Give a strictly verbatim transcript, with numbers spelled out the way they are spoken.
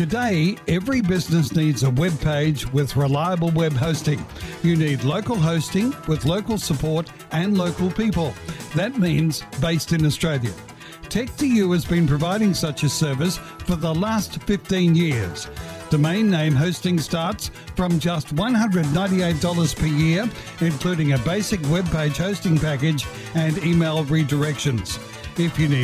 Today, every business needs a web page with reliable web hosting. You need local hosting with local support and local people. That means based in Australia. Tech two U has been providing such a service for the last fifteen years. Domain name hosting starts from just one hundred ninety-eight dollars per year, including a basic web page hosting package and email redirections. If you need